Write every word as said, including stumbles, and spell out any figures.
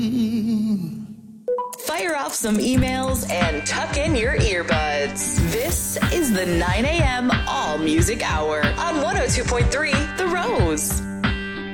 Fire off some emails and tuck in your earbuds. This is the nine a.m. All Music Hour on one oh two point three The Rose.